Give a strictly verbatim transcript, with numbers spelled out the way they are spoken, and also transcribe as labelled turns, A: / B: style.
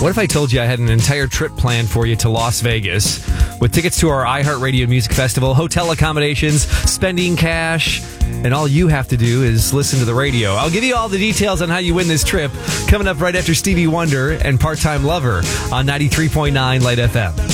A: What if I told you I had an entire trip planned for you to Las Vegas with tickets to our iHeartRadio Music Festival, hotel accommodations, spending cash, and all you have to do is listen to the radio. I'll give you all the details on how you win this trip coming up right after Stevie Wonder and Part-Time Lover on ninety-three point nine Light F M.